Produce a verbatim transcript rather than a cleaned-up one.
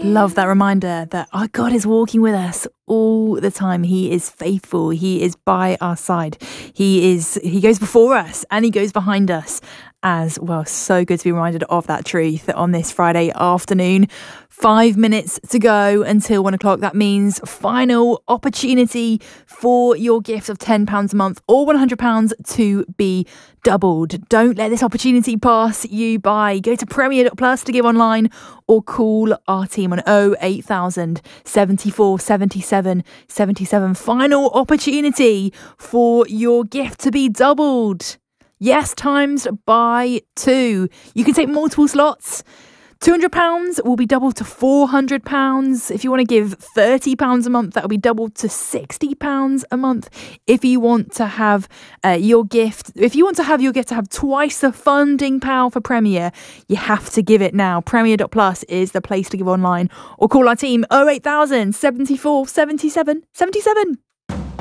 Love that reminder that our God is walking with us all the time. He is faithful. He is by our side. He is, he goes before us and he goes behind us as well. So good to be reminded of that truth on this Friday afternoon. Five minutes to go until one o'clock. That means final opportunity for your gift of ten pounds a month or one hundred pounds to be doubled. Don't let this opportunity pass you by. Go to premier dot plus to give online or call our team on oh eight thousand, seventy-four, seventy-seven, seventy-seven. Final opportunity for your gift to be doubled. Yes, times by two. You can take multiple slots. two hundred pounds will be doubled to four hundred pounds. If you want to give thirty pounds a month, that will be doubled to sixty pounds a month. If you want to have uh, your gift, if you want to have your gift to have twice the funding power for Premier, you have to give it now. premier dot plus is the place to give online or call our team oh eight thousand, seventy-four, seventy-seven, seventy-seven.